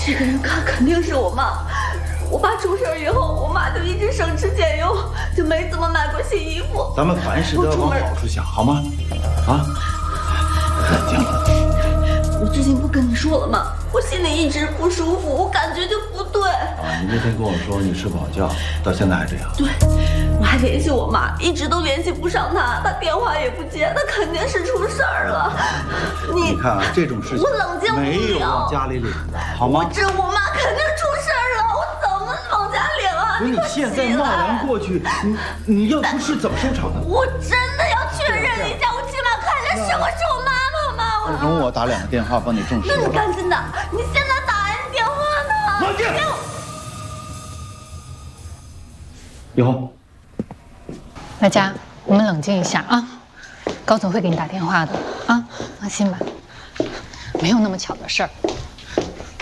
这个人肯定是我妈。我爸出事以后，我妈就一直省吃俭用，就没怎么买过新衣服。 咱们凡事都要往好处想，好吗？啊，冷静冷静。 我之前不跟你说了吗？我心里一直不舒服，我感觉就不对。 啊，你那天跟我说你睡不好觉，到现在还这样。 对，我还联系我妈，一直都联系不上她，她电话也不接，她肯定是出事儿了。 你看啊，这种事情我冷静不了， 没有往家里领的，好吗？ 我妈肯定出事儿了，我怎么往家领啊？ 不是你现在贸然过去，你要出事怎么收场呢？ 我真的要确认一下，我起码看一下是我妈妈吗？ 容我打2个电话帮你证实。 那你赶紧的，你现在打人电话呢？ 冷静。以后， 大家我们冷静一下啊，高总会给你打电话的啊，放心吧，没有那么巧的事儿。